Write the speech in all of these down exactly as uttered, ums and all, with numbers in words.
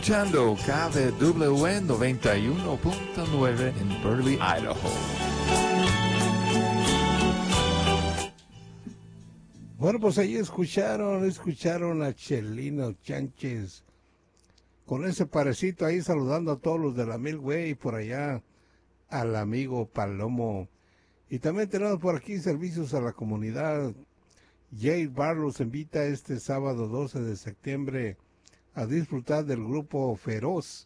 Escuchando K D W N noventa y uno punto nueve en Burley, Idaho. Bueno, pues ahí escucharon, escucharon a Chelino Chánchez con ese parecito ahí saludando a todos los de la Milway y por allá al amigo Palomo. Y también tenemos por aquí servicios a la comunidad. Jay Bar los invita este sábado doce de septiembre a disfrutar del grupo Feroz,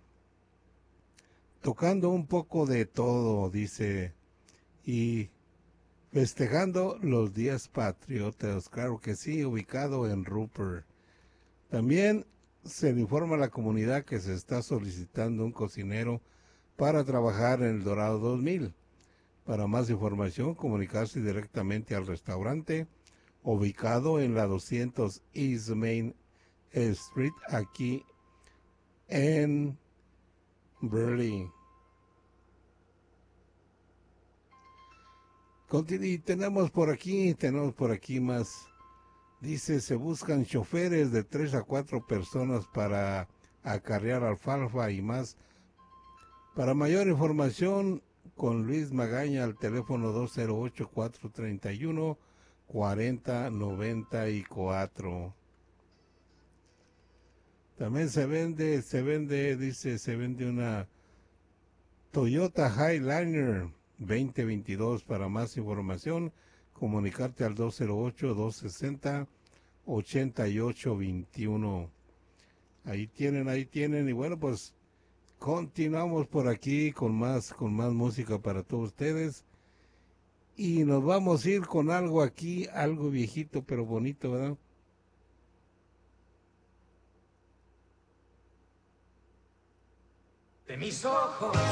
tocando un poco de todo, dice, y festejando los días patriotas, claro que sí, ubicado en Rupert. También se le informa a la comunidad que se está solicitando un cocinero para trabajar en el Dorado dos mil. Para más información, comunicarse directamente al restaurante, ubicado en la doscientos East Main Street, aquí en Burley. Y tenemos por aquí, tenemos por aquí más. Dice, se buscan choferes de tres a cuatro personas para acarrear alfalfa y más. Para mayor información, con Luis Magaña al teléfono dos cero ocho, cuatro tres uno, cuatro cero nueve cuatro. También se vende, se vende, dice, se vende una Toyota Highliner veinte veintidós. Para más información, comunicarte al dos cero ocho, dos seis cero, ocho ocho dos uno. Ahí tienen, ahí tienen. Y bueno, pues continuamos por aquí con más, con más música para todos ustedes. Y nos vamos a ir con algo aquí, algo viejito pero bonito, ¿verdad? De mis ojos